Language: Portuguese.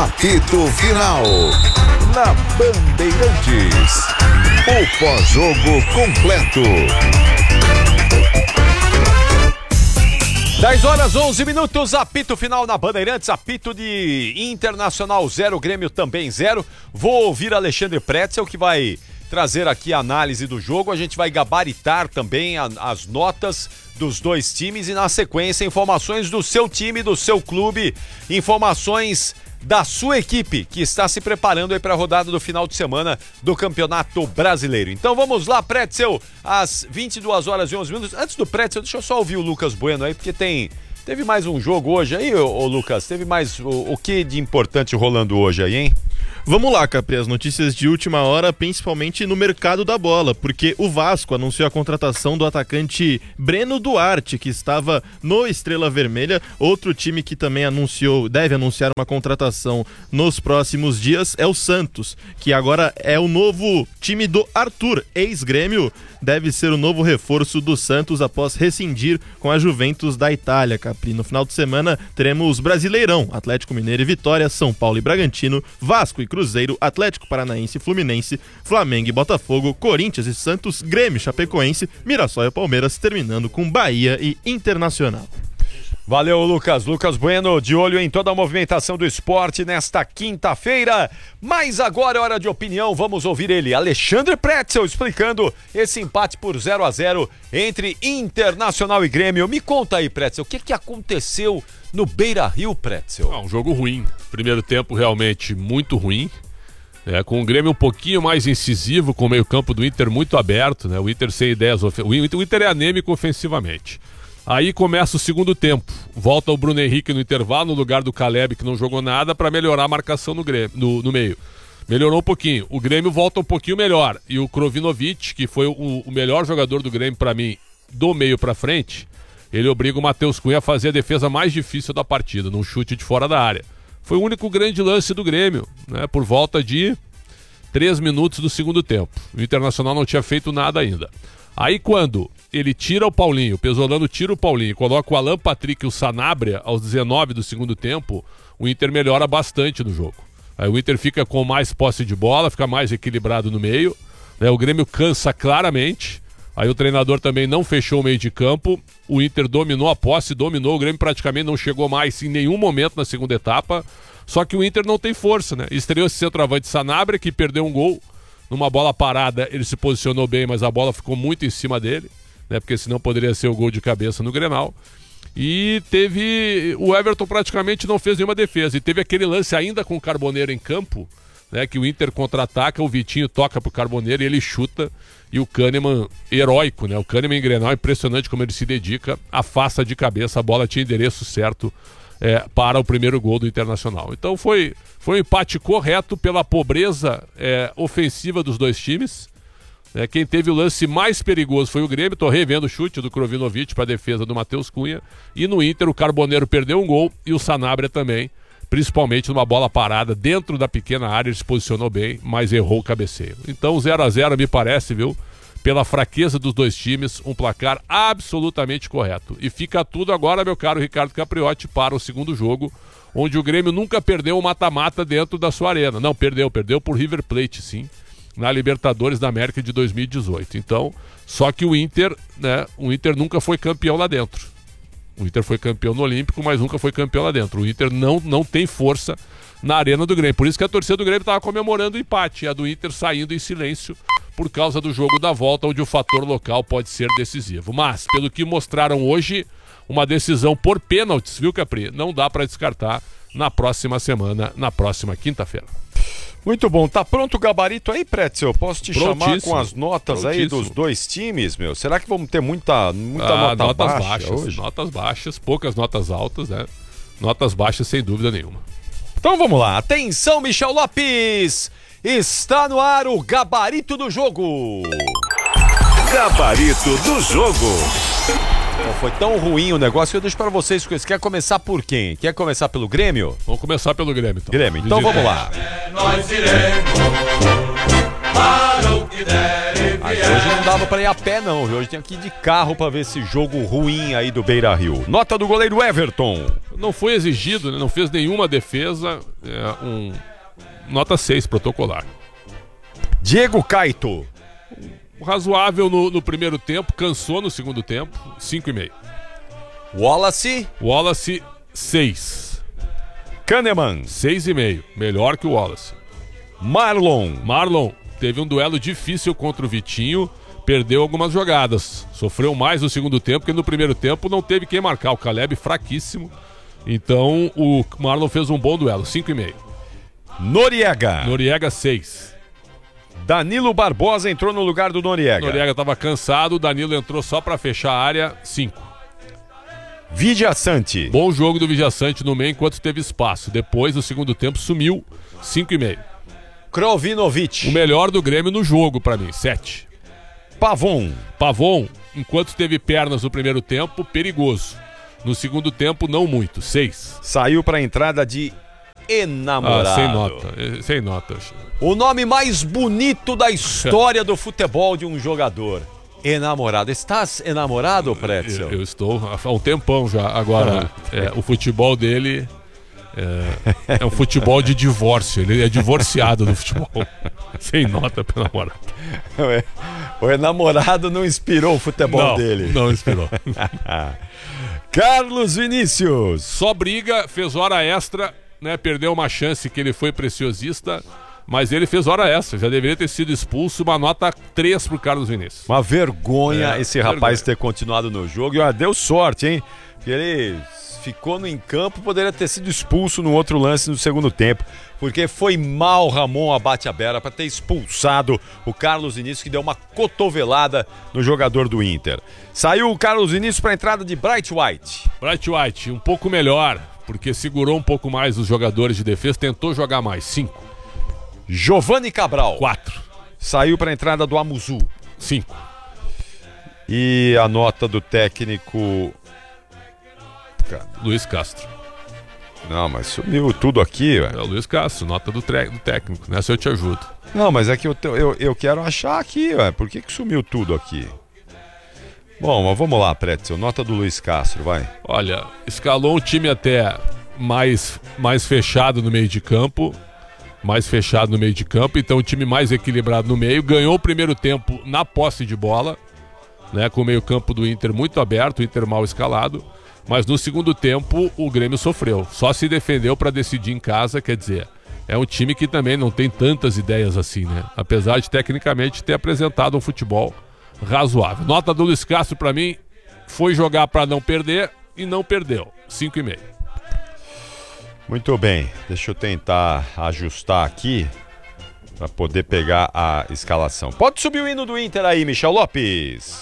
Apito Final. Na Bandeirantes. O pós-jogo completo. 10h11, apito final na Bandeirantes, apito de Internacional 0, Grêmio também 0. Vou ouvir Alexandre Pretzel, que vai trazer aqui a análise do jogo. A gente vai gabaritar também as notas dos dois times e, na sequência, informações do seu time, do seu clube, informações da sua equipe que está se preparando aí para a rodada do final de semana do Campeonato Brasileiro. Então vamos lá, Pretzel, às 22h11. Antes do Pretzel, deixa eu só ouvir o Lucas Bueno aí, porque teve mais um jogo hoje aí, ô Lucas, teve mais o que de importante rolando hoje aí, hein? Vamos lá, Capri, as notícias de última hora, principalmente no mercado da bola, porque o Vasco anunciou a contratação do atacante Breno Duarte, que estava no Estrela Vermelha. Outro time que também deve anunciar uma contratação nos próximos dias é o Santos, que agora é o novo time do Arthur, ex-Grêmio, deve ser o novo reforço do Santos após rescindir com a Juventus da Itália, Capri. No final de semana teremos Brasileirão, Atlético Mineiro e Vitória, São Paulo e Bragantino, Vasco e Cruzeiro, Atlético Paranaense e Fluminense, Flamengo e Botafogo, Corinthians e Santos, Grêmio, Chapecoense, Mirassol e Palmeiras, terminando com Bahia e Internacional. Valeu, Lucas. Lucas Bueno, de olho em toda a movimentação do esporte nesta quinta-feira. Mas agora é hora de opinião, vamos ouvir ele, Alexandre Pretzel, explicando esse empate por 0-0 entre Internacional e Grêmio. Me conta aí, Pretzel, o que aconteceu no Beira-Rio, Pretzel? Um jogo ruim. Primeiro tempo realmente muito ruim. Com o Grêmio um pouquinho mais incisivo, com o meio-campo do Inter muito aberto, né? O Inter sem ideias, o Inter é anêmico ofensivamente. Aí começa o segundo tempo, volta o Bruno Henrique no intervalo, no lugar do Caleb, que não jogou nada, para melhorar a marcação no meio. Melhorou um pouquinho, o Grêmio volta um pouquinho melhor, e o Krovinovic, que foi o melhor jogador do Grêmio para mim, do meio para frente, ele obriga o Matheus Cunha a fazer a defesa mais difícil da partida, num chute de fora da área. Foi o único grande lance do Grêmio, né, por volta de 3 minutos do segundo tempo. O Internacional não tinha feito nada ainda. Aí quando ele tira o Paulinho, o Pesolano tira o Paulinho e coloca o Alan Patrick e o Sanabria aos 19 do segundo tempo, o Inter melhora bastante no jogo. Aí o Inter fica com mais posse de bola, fica mais equilibrado no meio, né? O Grêmio cansa claramente, aí o treinador também não fechou o meio de campo, o Inter dominou a posse, o Grêmio praticamente não chegou mais em nenhum momento na segunda etapa, só que o Inter não tem força, né? Estreou esse centroavante Sanabria, que perdeu um gol. Numa bola parada, ele se posicionou bem, mas a bola ficou muito em cima dele, né? Porque senão poderia ser o gol de cabeça no Grenal. E o Everton praticamente não fez nenhuma defesa. E teve aquele lance ainda com o Carboneiro em campo, né? Que o Inter contra-ataca, o Vitinho toca pro Carboneiro e ele chuta. E o Kahneman, heróico, né? O Kahneman em Grenal, impressionante como ele se dedica, afasta de cabeça, a bola tinha endereço certo para o primeiro gol do Internacional. Então foi um empate correto pela pobreza ofensiva dos dois times. Quem teve o lance mais perigoso foi o Grêmio. Estou revendo o chute do Krovinovic para a defesa do Matheus Cunha. E no Inter o Carboneiro perdeu um gol e o Sanabria também, principalmente numa bola parada dentro da pequena área. Ele se posicionou bem, mas errou o cabeceio. Então 0-0 me parece, viu? Pela fraqueza dos dois times, um placar absolutamente correto. E fica tudo agora, meu caro Ricardo Capriotti, para o segundo jogo, onde o Grêmio nunca perdeu um mata-mata dentro da sua arena. Não, perdeu por River Plate, sim, na Libertadores da América de 2018. Então, só que o Inter nunca foi campeão lá dentro. O Inter foi campeão no Olímpico, mas nunca foi campeão lá dentro. O Inter não tem força na arena do Grêmio. Por isso que a torcida do Grêmio estava comemorando o empate, e a do Inter saindo em silêncio por causa do jogo da volta, onde o fator local pode ser decisivo. Mas, pelo que mostraram hoje, uma decisão por pênaltis, viu, Capri? Não dá para descartar na próxima semana, na próxima quinta-feira. Muito bom. Tá pronto o gabarito aí, Pretzel? Posso te chamar com as notas aí dos dois times, meu? Será que vamos ter muita nota baixa hoje? Notas baixas, poucas notas altas, né? Notas baixas sem dúvida nenhuma. Então vamos lá. Atenção, Michel Lopes! Está no ar o gabarito do jogo. Gabarito do jogo. Não foi tão ruim o negócio que eu deixo para vocês com isso. Quer começar por quem? Quer começar pelo Grêmio? Vamos começar pelo Grêmio, então. Grêmio, então vamos lá. Nós iremos para o que der e vier. Hoje não dava para ir a pé não, hoje tinha que ir de carro para ver esse jogo ruim aí do Beira-Rio. Nota do goleiro Everton. Não foi exigido, né? Não fez nenhuma defesa. Nota 6 protocolar. Diego Caito. Razoável no primeiro tempo, cansou no segundo tempo, 5,5. Wallace, 6. Kahneman. 6,5. Melhor que o Wallace. Marlon. Teve um duelo difícil contra o Vitinho, perdeu algumas jogadas. Sofreu mais no segundo tempo, porque no primeiro tempo não teve quem marcar. O Caleb fraquíssimo. Então o Marlon fez um bom duelo, 5,5. Noriega, 6. Danilo Barbosa entrou no lugar do Noriega. Noriega estava cansado, o Danilo entrou só para fechar a área, 5. Vijaçante. Bom jogo do Vijaçante no meio enquanto teve espaço. Depois, no segundo tempo, sumiu, 5,5. Krovinovic. O melhor do Grêmio no jogo para mim, 7. Pavon, enquanto teve pernas no primeiro tempo, perigoso. No segundo tempo, não muito, 6. Saiu para a entrada de Enamorado. Sem nota. O nome mais bonito da história do futebol de um jogador. Enamorado. Estás enamorado, Pretzel? Eu estou há um tempão já. Agora, o futebol dele é um futebol de divórcio. Ele é divorciado do futebol. Sem nota para namorado. O enamorado não inspirou o futebol dele. Não inspirou. Carlos Vinícius. Só briga, fez hora extra, né? Perdeu uma chance que ele foi preciosista, mas ele fez hora extra. Já deveria ter sido expulso. Uma nota 3 pro Carlos Vinícius. Uma vergonha esse rapaz ter continuado no jogo. E deu sorte, hein? Porque ele ficou no campo, poderia ter sido expulso no outro lance no segundo tempo, porque foi mal Ramon Abate-Abera para ter expulsado o Carlos Vinícius, que deu uma cotovelada no jogador do Inter. Saiu o Carlos Vinícius para a entrada de Bright White, um pouco melhor, porque segurou um pouco mais os jogadores de defesa, tentou jogar mais, 5. Giovanni Cabral, 4. Saiu para a entrada do Amuzu, 5. E a nota do técnico Luiz Castro. Não, mas sumiu tudo aqui, velho. É o Luiz Castro, nota do técnico. Nessa eu te ajudo. Não, mas é que eu quero achar aqui, velho. Por que sumiu tudo aqui? Bom, mas vamos lá, Pretzel. Nota do Luiz Castro, vai. Olha, escalou um time até mais fechado no meio de campo. Então um time mais equilibrado no meio. Ganhou o primeiro tempo na posse de bola, né? Com o meio campo do Inter muito aberto, o Inter mal escalado. Mas no segundo tempo o Grêmio sofreu. Só se defendeu para decidir em casa, quer dizer, é um time que também não tem tantas ideias assim, né? Apesar de tecnicamente ter apresentado um futebol razoável. Nota do Luiz Castro para mim, foi jogar para não perder e não perdeu. 5,5. Muito bem, deixa eu tentar ajustar aqui para poder pegar a escalação. Pode subir o hino do Inter aí, Michel Lopes.